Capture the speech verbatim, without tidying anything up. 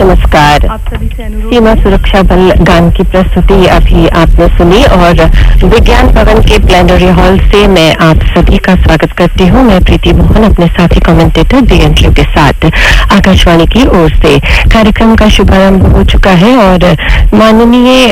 नमस्कार। आप सभी से अनुरोध सीमा सुरक्षा बल गान की प्रस्तुति अभी आपने सुनी और विज्ञान भवन के प्लेनरी हॉल से मैं आप सभी का स्वागत करती हूँ। मैं प्रीति मोहन अपने साथी कमेंटेटर बीएनक्यू के साथ आकाशवाणी की ओर से कार्यक्रम का शुभारंभ हो चुका है और माननीय